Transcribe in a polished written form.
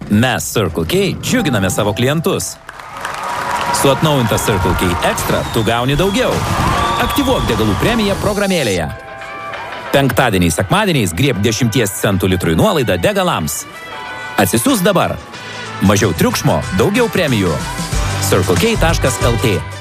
Mes Circle K džiuginame savo klientus. Su atnaujinta Circle K Extra tu gauni daugiau. Aktyvuok degalų premiją programėlėje. Penktadieniais, sekmadieniais grieb 10 centų litrui nuolaidą degalams. Atsisiųsk dabar. Mažiau triukšmo, daugiau premijų. circlek.lt